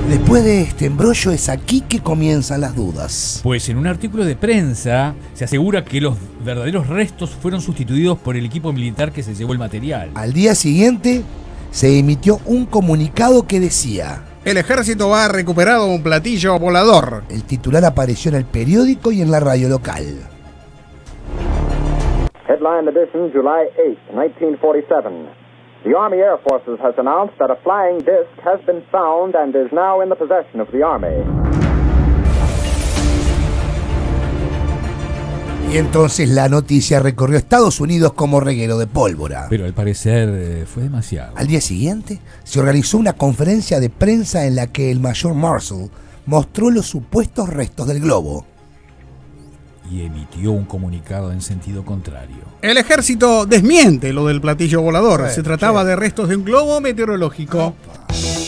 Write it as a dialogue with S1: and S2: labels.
S1: Después de este embrollo es aquí que comienzan las dudas.
S2: Pues en un artículo de prensa se asegura que los verdaderos restos fueron sustituidos por el equipo militar que se llevó el material.
S1: Al día siguiente se emitió un comunicado que decía:
S3: el ejército ha recuperado un platillo volador.
S1: El titular apareció en el periódico y en la radio local.
S4: Headline edition, July 8, 1947. The Army Air Forces has announced that a flying disc has been found and is now in the possession of the Army.
S1: Y entonces la noticia recorrió Estados Unidos como reguero de pólvora.
S2: Pero al parecer fue demasiado.
S1: Al día siguiente se organizó una conferencia de prensa en la que el mayor Marshall mostró los supuestos restos del globo.
S2: Y emitió un comunicado en sentido contrario.
S3: El ejército desmiente lo del platillo volador. Se trataba de restos de un globo meteorológico.
S1: Opa.